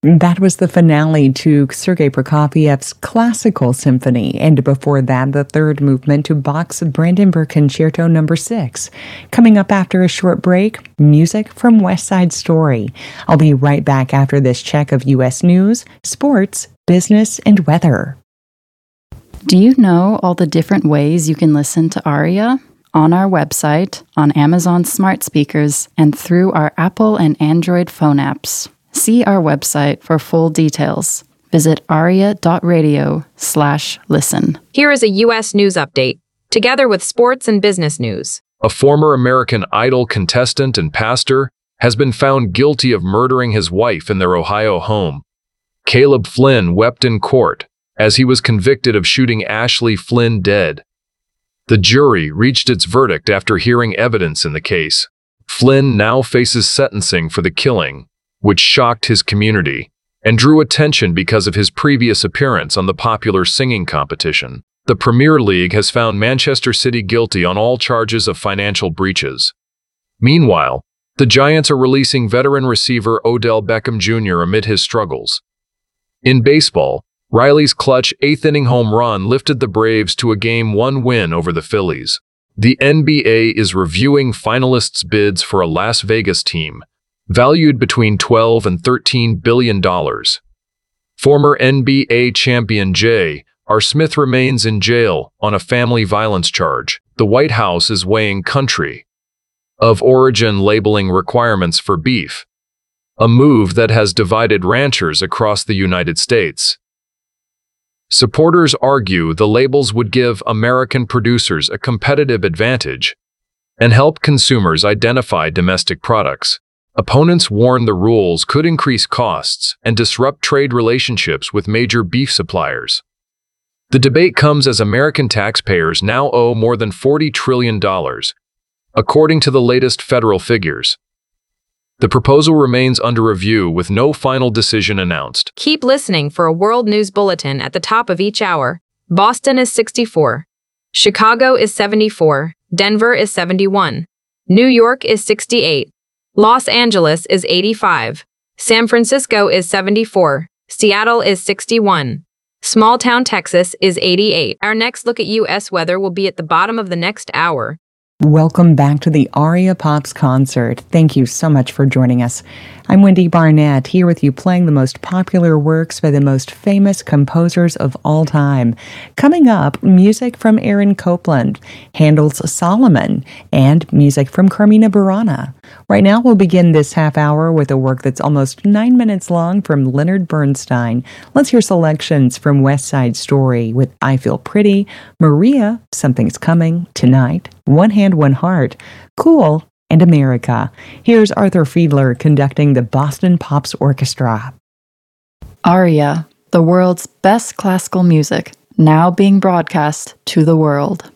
That was the finale to Sergei Prokofiev's Classical Symphony, and before that, the third movement to Bach's Brandenburg Concerto No. 6. Coming up after a short break, music from West Side Story. I'll be right back after this check of U.S. news, sports, business, and weather. Do you know all the different ways you can listen to Aria? On our website, on Amazon smart speakers, and through our Apple and Android phone apps. See our website for full details. Visit aria.radio/listen. Here is a U.S. news update, together with sports and business news. A former American Idol contestant and pastor has been found guilty of murdering his wife in their Ohio home. Caleb Flynn wept in court as he was convicted of shooting Ashley Flynn dead. The jury reached its verdict after hearing evidence in the case. Flynn now faces sentencing for the killing, which shocked his community and drew attention because of his previous appearance on the popular singing competition. The Premier League has found Manchester City guilty on all charges of financial breaches. Meanwhile, the Giants are releasing veteran receiver Odell Beckham Jr. amid his struggles. In baseball, Riley's clutch eighth-inning home run lifted the Braves to a Game-1 win over the Phillies. The NBA is reviewing finalists' bids for a Las Vegas team, valued between $12 and $13 billion. Former NBA champion J.R. Smith remains in jail on a family violence charge. The White House is weighing country of origin labeling requirements for beef, a move that has divided ranchers across the United States. Supporters argue the labels would give American producers a competitive advantage and help consumers identify domestic products. Opponents warn the rules could increase costs and disrupt trade relationships with major beef suppliers. The debate comes as American taxpayers now owe more than $40 trillion, according to the latest federal figures. The proposal remains under review with no final decision announced. Keep listening for a world news bulletin at the top of each hour. Boston is 64. Chicago is 74. Denver is 71. New York is 68. Los Angeles is 85. San Francisco is 74. Seattle is 61. Small town Texas is 88. Our next look at U.S. weather will be at the bottom of the next hour. Welcome back to the Aria Pops concert. Thank you so much for joining us. I'm Wendy Barnett, here with you playing the most popular works by the most famous composers of all time. Coming up, music from Aaron Copland, Handel's Solomon, and music from Carmina Burana. Right now, we'll begin this half hour with a work that's almost 9 minutes long from Leonard Bernstein. Let's hear selections from West Side Story with I Feel Pretty, Maria, Something's Coming, Tonight, One Hand, One Heart, Cool, and America. Here's Arthur Fiedler conducting the Boston Pops Orchestra. Aria, the world's best classical music, now being broadcast to the world.